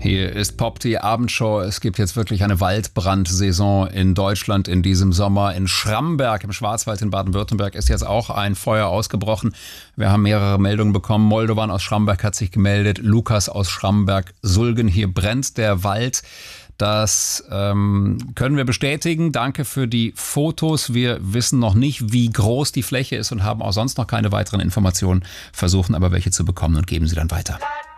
Hier ist Pop, die Abendshow. Es gibt jetzt wirklich eine Waldbrandsaison in Deutschland in diesem Sommer. In Schramberg im Schwarzwald in Baden-Württemberg ist jetzt auch ein Feuer ausgebrochen. Wir haben mehrere Meldungen bekommen. Moldovan aus Schramberg hat sich gemeldet. Lukas aus Schramberg-Sulgen. Hier brennt der Wald. Das können wir bestätigen. Danke für die Fotos. Wir wissen noch nicht, wie groß die Fläche ist und haben auch sonst noch keine weiteren Informationen. Versuchen aber welche zu bekommen und geben sie dann weiter.